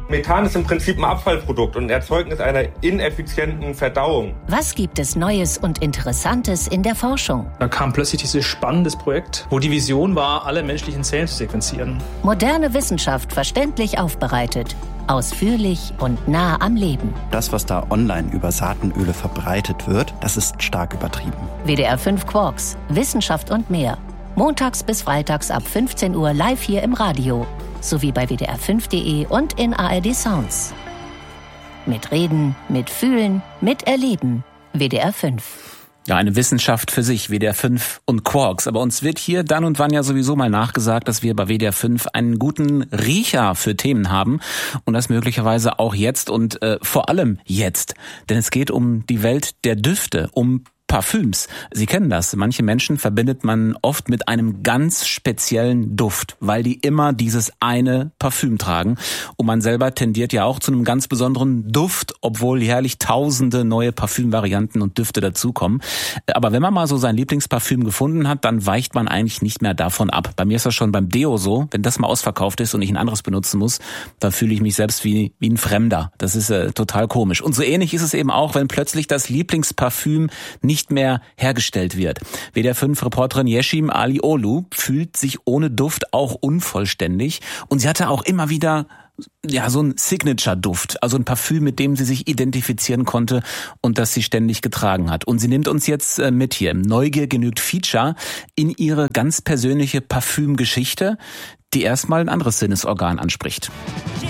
Methan ist im Prinzip ein Abfallprodukt und ein Erzeugnis einer ineffizienten Verdauung. Was gibt es Neues und Interessantes in der Forschung? Da kam plötzlich dieses spannende Projekt, wo die Vision war, alle menschlichen Zellen zu sequenzieren. Moderne Wissenschaft verständlich aufbereitet. Ausführlich und nah am Leben. Das, was da online über Saatenöle verbreitet wird, das ist stark übertrieben. WDR 5 Quarks, Wissenschaft und mehr. Montags bis freitags ab 15 Uhr live hier im Radio. Sowie bei wdr5.de und in ARD Sounds. Mit Reden, mit Fühlen, mit Erleben. WDR 5. Ja, eine Wissenschaft für sich, WDR 5 und Quarks. Aber uns wird hier dann und wann ja sowieso mal nachgesagt, dass wir bei WDR 5 einen guten Riecher für Themen haben. Und das möglicherweise auch jetzt und vor allem jetzt. Denn es geht um die Welt der Düfte, um Parfüms. Sie kennen das. Manche Menschen verbindet man oft mit einem ganz speziellen Duft, weil die immer dieses eine Parfüm tragen. Und man selber tendiert ja auch zu einem ganz besonderen Duft, obwohl jährlich tausende neue Parfümvarianten und Düfte dazukommen. Aber wenn man mal so sein Lieblingsparfüm gefunden hat, dann weicht man eigentlich nicht mehr davon ab. Bei mir ist das schon beim Deo so. Wenn das mal ausverkauft ist und ich ein anderes benutzen muss, dann fühle ich mich selbst wie ein Fremder. Das ist total komisch. Und so ähnlich ist es eben auch, wenn plötzlich das Lieblingsparfüm nicht mehr hergestellt wird. WDR 5 Reporterin Yeşim Alioglu fühlt sich ohne Duft auch unvollständig und sie hatte auch immer wieder so ein Signature-Duft, also ein Parfüm, mit dem sie sich identifizieren konnte und das sie ständig getragen hat. Und sie nimmt uns jetzt mit hier im Neugier genügt Feature in ihre ganz persönliche Parfümgeschichte, die erstmal ein anderes Sinnesorgan anspricht.